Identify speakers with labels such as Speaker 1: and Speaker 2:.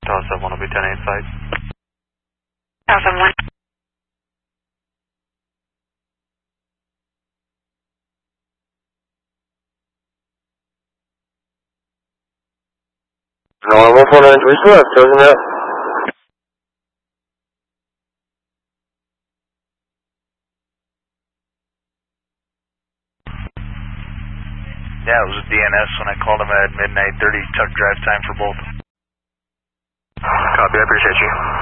Speaker 1: Toss up 1 will be 1085.
Speaker 2: 1001.
Speaker 3: No, 149, we still have chosen that.
Speaker 4: Yeah, it was a DNS when I called him at midnight 30, took drive time for both.
Speaker 1: Copy, I appreciate you.